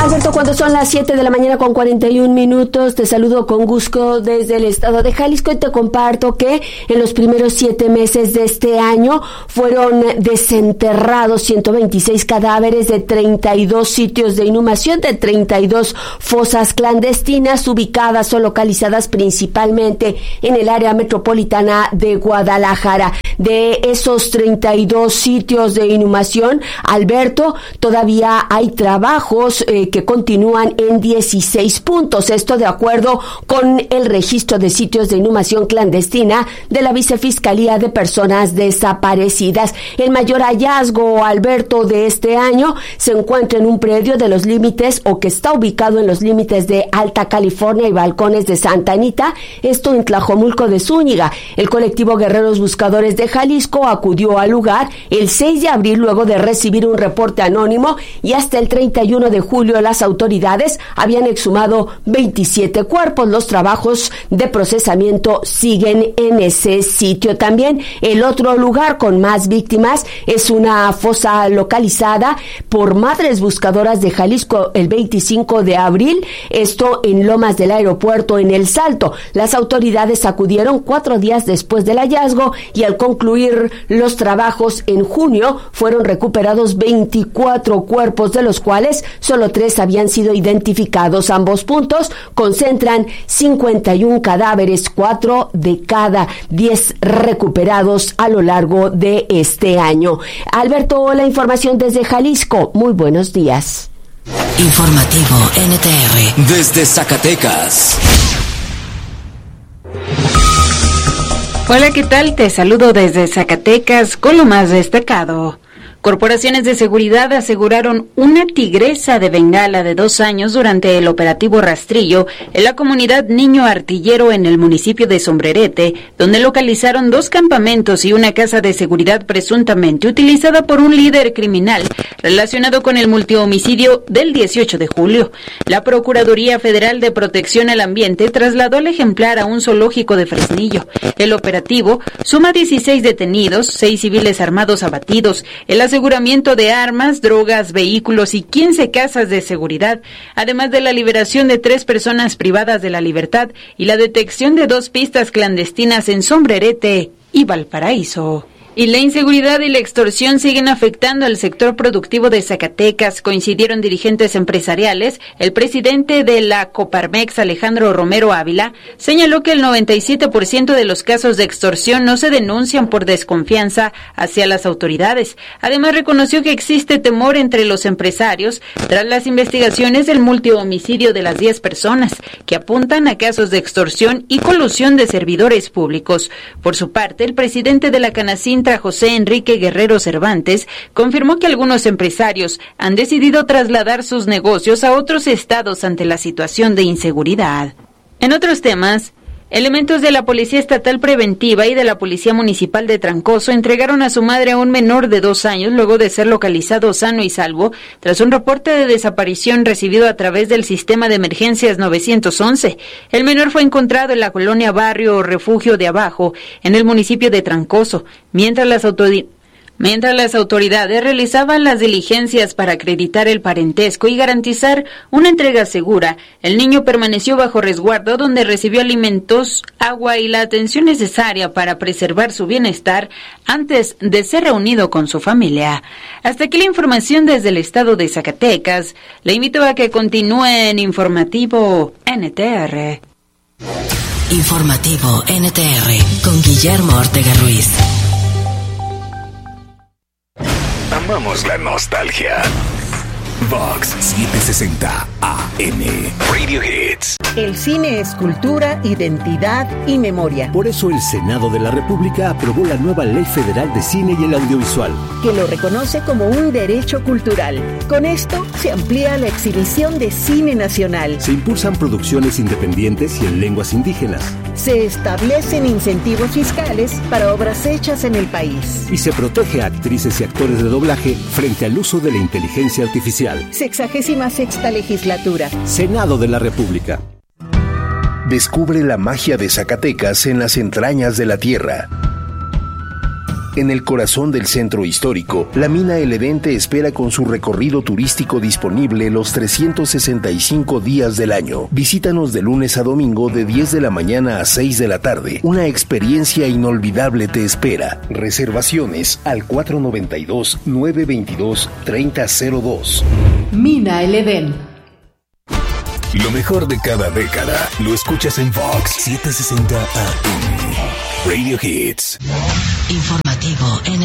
Alberto, cuando son las 7 de la mañana con 41 minutos, te saludo con gusto desde el estado de Jalisco y te comparto que en los primeros 7 meses de este año fueron desenterrados 126 cadáveres de 32 sitios de inhumación, de 32 fosas clandestinas ubicadas o localizadas principalmente en el área metropolitana de Guadalajara. De esos 32 sitios de inhumación, Alberto, todavía hay trabajos que continúan en 16 puntos. Esto de acuerdo con el registro de sitios de inhumación clandestina de la Vicefiscalía de Personas Desaparecidas. El mayor hallazgo, Alberto, de este año se encuentra en un predio de los límites o que está ubicado en los límites de Alta California y Balcones de Santa Anita, esto en Tlajomulco de Zúñiga. El colectivo Guerreros Buscadores de Jalisco acudió al lugar el 6 de abril luego de recibir un reporte anónimo y hasta el 31 de julio las autoridades habían exhumado 27 cuerpos. Los trabajos de procesamiento siguen en ese sitio. También el otro lugar con más víctimas es una fosa localizada por Madres Buscadoras de Jalisco el 25 de abril, esto en Lomas del Aeropuerto en El Salto. Las autoridades acudieron 4 días después del hallazgo y al concluir los trabajos en junio fueron recuperados 24 cuerpos, de los cuales solo 3 habían sido identificados. Ambos puntos concentran 51 cadáveres, 4 de cada 10 recuperados a lo largo de este año. Alberto, la información desde Jalisco. Muy buenos días. Informativo NTR desde Zacatecas. Hola, ¿qué tal? Te saludo desde Zacatecas con lo más destacado. Corporaciones de seguridad aseguraron una tigresa de Bengala de 2 años durante el operativo Rastrillo en la comunidad Niño Artillero en el municipio de Sombrerete, donde localizaron 2 campamentos y una casa de seguridad presuntamente utilizada por un líder criminal relacionado con el multihomicidio del 18 de julio. La Procuraduría Federal de Protección al Ambiente trasladó el ejemplar a un zoológico de Fresnillo. El operativo suma 16 detenidos, 6 civiles armados abatidos, el aseguramiento de armas, drogas, vehículos y 15 casas de seguridad, además de la liberación de 3 personas privadas de la libertad y la detección de 2 pistas clandestinas en Sombrerete y Valparaíso. Y la inseguridad y la extorsión siguen afectando al sector productivo de Zacatecas, coincidieron dirigentes empresariales. El presidente de la Coparmex, Alejandro Romero Ávila, señaló que el 97% de los casos de extorsión no se denuncian por desconfianza hacia las autoridades. Además, reconoció que existe temor entre los empresarios tras las investigaciones del multihomicidio de las 10 personas, que apuntan a casos de extorsión y colusión de servidores públicos. Por su parte, el presidente de la Canacintra, José Enrique Guerrero Cervantes, confirmó que algunos empresarios han decidido trasladar sus negocios a otros estados ante la situación de inseguridad. En otros temas, elementos de la Policía Estatal Preventiva y de la Policía Municipal de Trancoso entregaron a su madre a un menor de 2 años luego de ser localizado sano y salvo tras un reporte de desaparición recibido a través del sistema de emergencias 911. El menor fue encontrado en la colonia Barrio Refugio de Abajo, en el municipio de Trancoso, mientras las autoridades realizaban las diligencias para acreditar el parentesco y garantizar una entrega segura. El niño permaneció bajo resguardo, donde recibió alimentos, agua y la atención necesaria para preservar su bienestar antes de ser reunido con su familia. Hasta aquí la información desde el estado de Zacatecas. Le invito a que continúe en Informativo NTR. Informativo NTR con Guillermo Ortega Ruiz. Amamos la nostalgia. Vox 760 AM Radio Hits. El cine es cultura, identidad y memoria. Por eso el Senado de la República aprobó la nueva Ley Federal de Cine y el Audiovisual, que lo reconoce como un derecho cultural. Con esto se amplía la exhibición de cine nacional. Se impulsan producciones independientes y en lenguas indígenas. Se establecen incentivos fiscales para obras hechas en el país. Y se protege a actrices y actores de doblaje frente al uso de la inteligencia artificial. 66ª legislatura. Senado de la República. Descubre la magia de Zacatecas en las entrañas de la tierra. En el corazón del centro histórico, la Mina El Edén te espera con su recorrido turístico disponible los 365 días del año. Visítanos de lunes a domingo de 10 de la mañana a 6 de la tarde. Una experiencia inolvidable te espera. Reservaciones al 492-922-3002. Mina El Edén. Lo mejor de cada década lo escuchas en Vox 760 AM. Radio Hits. Informativo